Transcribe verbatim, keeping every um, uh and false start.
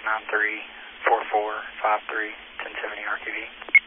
nine three four four five three ten seventy R Q V.